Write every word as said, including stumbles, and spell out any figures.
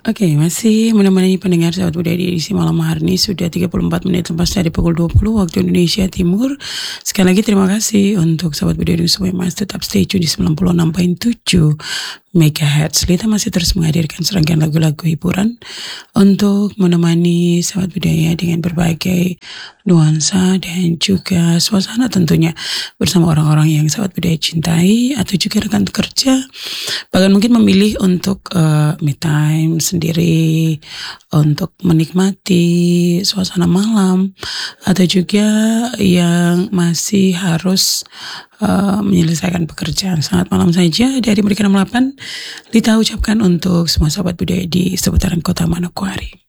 Oke, masih menemani pendengar Sahabat Budaya di edisi malam hari ini sudah tiga puluh empat menit lepas dari pukul dua puluh waktu Indonesia Timur. Sekali lagi terima kasih untuk Sahabat Budaya di supaya Mas tetap stay tune di sembilan puluh enam koma tujuh megahertz. Lita masih terus menghadirkan serangkaian lagu-lagu hiburan untuk menemani Sahabat Budaya dengan berbagai nuansa dan juga suasana tentunya bersama orang-orang yang Sahabat Budaya cintai atau juga rekan kerja. Bahkan mungkin memilih untuk uh, me time sendiri untuk menikmati suasana malam atau juga yang masih harus uh, menyelesaikan pekerjaan. Selamat malam saja dari Mereka enam puluh delapan Lita ucapkan untuk semua Sahabat Budaya di seputaran kota Manokwari.